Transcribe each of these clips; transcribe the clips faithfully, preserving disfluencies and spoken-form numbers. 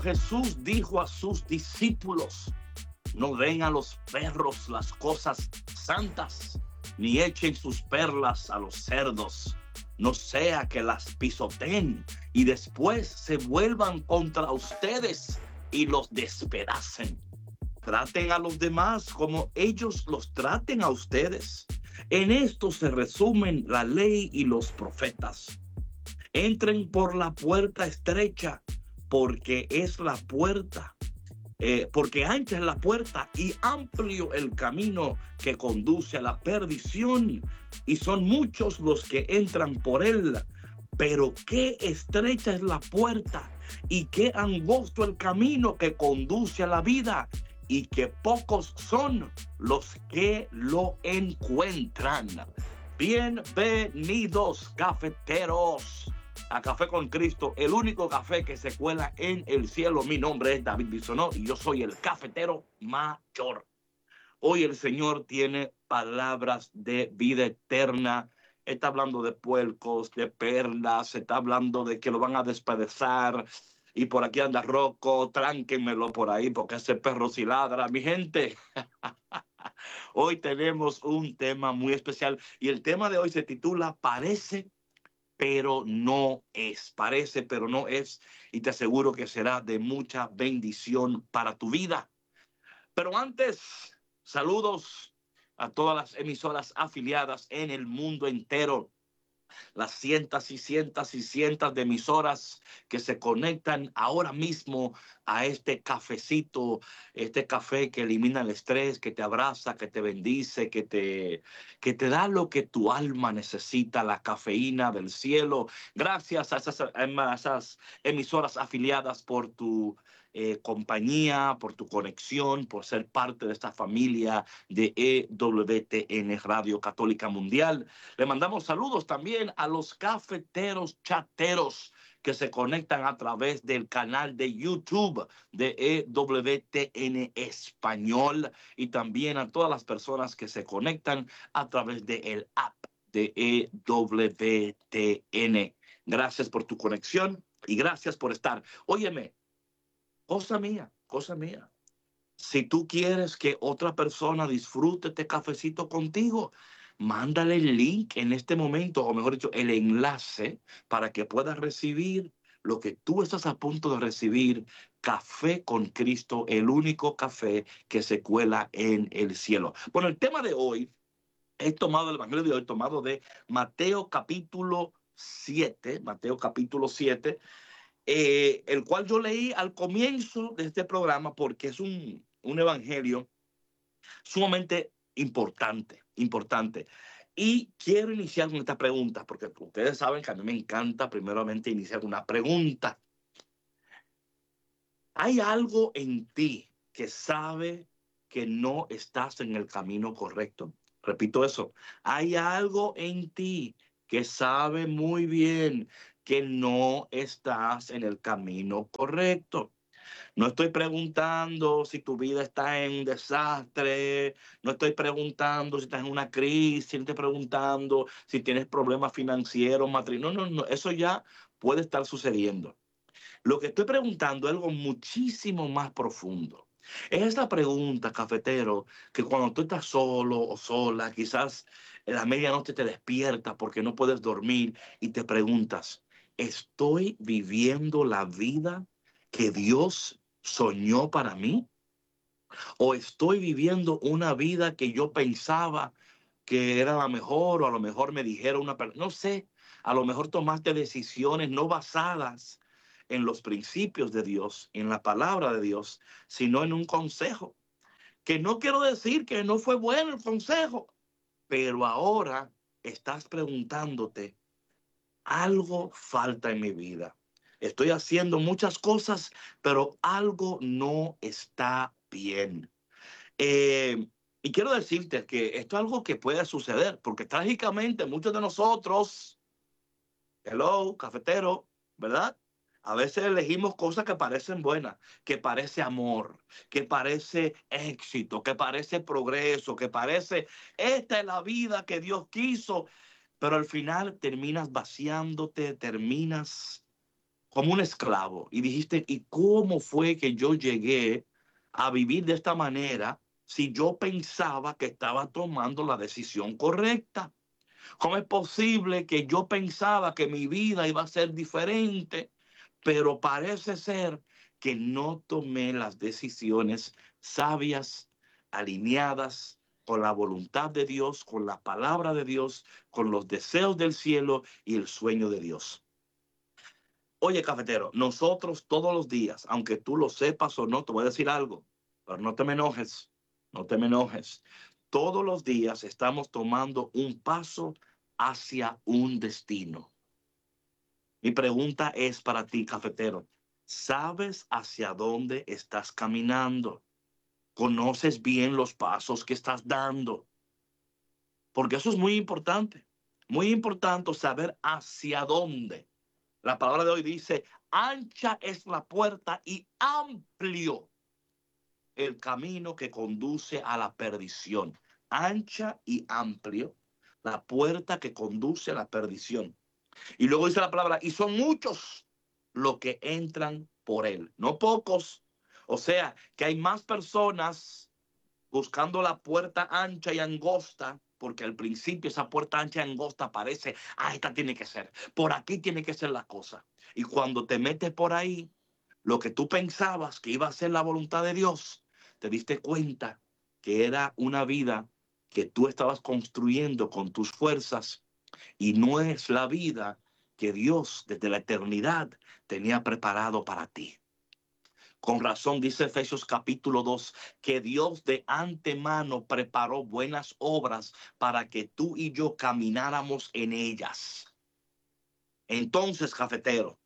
Jesús dijo a sus discípulos: no den a los perros las cosas santas, ni echen sus perlas a los cerdos, no sea que las pisoteen y después se vuelvan contra ustedes y los despedacen. Traten a los demás como ellos los traten a ustedes. En esto se resumen la ley y los profetas. Entren por la puerta estrecha, porque es la puerta, eh, porque ancha es la puerta y amplio el camino que conduce a la perdición, y son muchos los que entran por él. Pero qué estrecha es la puerta y qué angosto el camino que conduce a la vida, y que pocos son los que lo encuentran. Bienvenidos, cafeteros, a Café con Cristo, el único café que se cuela en el cielo. Mi nombre es David Bisonó y yo soy el cafetero mayor. Hoy el Señor tiene palabras de vida eterna. Está hablando de puercos, de perlas, está hablando de que lo van a despedazar. Y por aquí anda Rocco, tránquenmelo por ahí porque ese perro sí ladra. Mi gente, hoy tenemos un tema muy especial y el tema de hoy se titula Parece, pero no es. Parece, pero no es. Y te aseguro que será de mucha bendición para tu vida. Pero antes, saludos a todas las emisoras afiliadas en el mundo entero. Las cientos y cientos y cientos de emisoras que se conectan ahora mismo a este cafecito, este café que elimina el estrés, que te abraza, que te bendice, que te, que te da lo que tu alma necesita, la cafeína del cielo. Gracias a esas, a esas emisoras afiliadas por tu eh, compañía, por tu conexión, por ser parte de esta familia de E W T N Radio Católica Mundial. Le mandamos saludos también a los cafeteros chateros que se conectan a través del canal de YouTube de E W T N Español, y también a todas las personas que se conectan a través del app de E W T N. Gracias por tu conexión y gracias por estar. Óyeme, cosa mía, cosa mía. Si tú quieres que otra persona disfrute este cafecito contigo, mándale el link en este momento, o mejor dicho, el enlace, para que puedas recibir lo que tú estás a punto de recibir. Café con Cristo, el único café que se cuela en el cielo. Bueno, el tema de hoy, he tomado el evangelio de hoy, tomado de Mateo capítulo siete, Mateo capítulo siete, eh, el cual yo leí al comienzo de este programa porque es un, un evangelio sumamente importante, importante. Y quiero iniciar con esta pregunta, porque ustedes saben que a mí me encanta primeramente iniciar una pregunta. ¿Hay algo en ti que sabe que no estás en el camino correcto? Repito eso. ¿Hay algo en ti que sabe muy bien que no estás en el camino correcto? No estoy preguntando si tu vida está en un desastre, no estoy preguntando si estás en una crisis, no estoy preguntando si tienes problemas financieros, matrimonios. No, no, no, eso ya puede estar sucediendo. Lo que estoy preguntando es algo muchísimo más profundo. Es esta pregunta, cafetero, que cuando tú estás solo o sola, quizás en la medianoche te despiertas porque no puedes dormir y te preguntas, ¿estoy viviendo la vida que Dios soñó para mí? ¿O estoy viviendo una vida que yo pensaba que era la mejor, o a lo mejor me dijeron una persona? No sé, a lo mejor tomaste decisiones no basadas en los principios de Dios, en la palabra de Dios, sino en un consejo. Que no quiero decir que no fue bueno el consejo, pero ahora estás preguntándote, algo falta en mi vida. Estoy haciendo muchas cosas, pero algo no está bien. Eh, y quiero decirte que esto es algo que puede suceder, porque trágicamente muchos de nosotros, hello, cafetero, ¿verdad? A veces elegimos cosas que parecen buenas, que parece amor, que parece éxito, que parece progreso, que parece, esta es la vida que Dios quiso, pero al final terminas vaciándote, terminas como un esclavo. Y dijiste, ¿y cómo fue que yo llegué a vivir de esta manera si yo pensaba que estaba tomando la decisión correcta? ¿Cómo es posible que yo pensaba que mi vida iba a ser diferente, pero parece ser que no tomé las decisiones sabias, alineadas con la voluntad de Dios, con la palabra de Dios, con los deseos del cielo y el sueño de Dios? Oye, cafetero, nosotros todos los días, aunque tú lo sepas o no, te voy a decir algo, pero no te me enojes, no te me enojes. Todos los días estamos tomando un paso hacia un destino. Mi pregunta es para ti, cafetero. ¿Sabes hacia dónde estás caminando? ¿Conoces bien los pasos que estás dando? Porque eso es muy importante. Muy importante saber hacia dónde. La palabra de hoy dice, ancha es la puerta y amplio el camino que conduce a la perdición. Ancha y amplio la puerta que conduce a la perdición. Y luego dice la palabra, y son muchos los que entran por él, no pocos. O sea, que hay más personas buscando la puerta ancha y angosta, porque al principio esa puerta ancha y angosta parece, ah, esta tiene que ser, por aquí tiene que ser la cosa. Y cuando te metes por ahí, lo que tú pensabas que iba a ser la voluntad de Dios, te diste cuenta que era una vida que tú estabas construyendo con tus fuerzas y no es la vida que Dios desde la eternidad tenía preparado para ti. Con razón dice Efesios capítulo dos que Dios de antemano preparó buenas obras para que tú y yo camináramos en ellas. Entonces, cafetero,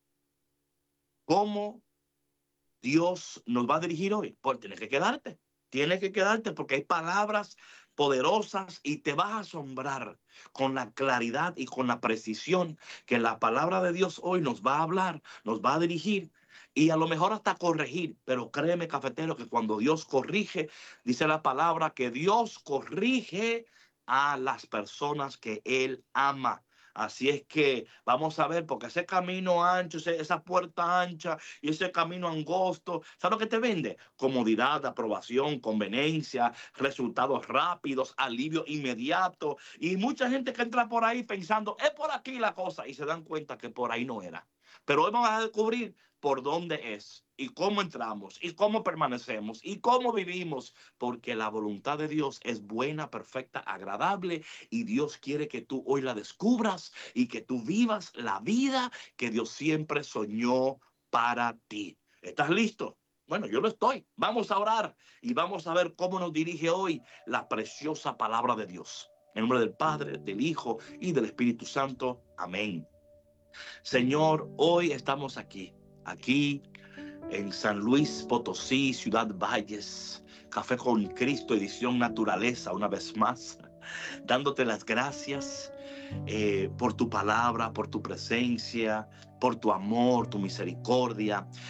¿cómo Dios nos va a dirigir hoy? Pues tienes que quedarte, tienes que quedarte porque hay palabras poderosas y te vas a asombrar con la claridad y con la precisión que la palabra de Dios hoy nos va a hablar, nos va a dirigir y a lo mejor hasta corregir. Pero créeme, cafetero, que cuando Dios corrige, dice la palabra que Dios corrige a las personas que Él ama. Así es que vamos a ver, porque ese camino ancho, esa puerta ancha y ese camino angosto, ¿sabes lo que te vende? Comodidad, aprobación, conveniencia, resultados rápidos, alivio inmediato. Y mucha gente que entra por ahí pensando, es por aquí la cosa, y se dan cuenta que por ahí no era. Pero hoy vamos a descubrir por dónde es y cómo entramos y cómo permanecemos y cómo vivimos, porque la voluntad de Dios es buena, perfecta, agradable y Dios quiere que tú hoy la descubras y que tú vivas la vida que Dios siempre soñó para ti. ¿Estás listo? Bueno, yo lo estoy. Vamos a orar y vamos a ver cómo nos dirige hoy la preciosa palabra de Dios. En nombre del Padre, del Hijo y del Espíritu Santo. Amén. Señor, hoy estamos aquí, aquí en San Luis Potosí, Ciudad Valles, Café con Cristo, edición Naturaleza, una vez más, dándote las gracias eh, por tu palabra, por tu presencia, por tu amor, tu misericordia.